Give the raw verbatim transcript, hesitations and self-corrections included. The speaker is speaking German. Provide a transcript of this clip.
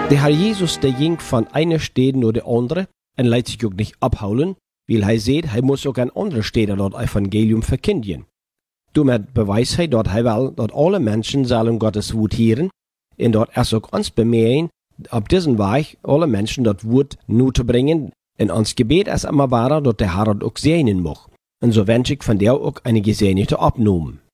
Der Herr Jesus, der ging von einer Stadt nur der andere und lässt sich auch nicht abholen, weil er sieht, er muss auch an andere Städte dort Evangelium verkündigen. Damit beweist er, dass er will, dass alle Menschen sollen Gottes Wort hören und dort erst auch uns bemühen, auf diesen Weg alle Menschen das Wort nur zu bringen. Und uns Gebet ist immer weiter, dass der Herr das auch segnen mag. Und so wünsche ich von dir auch eine gesegnete Abnahme.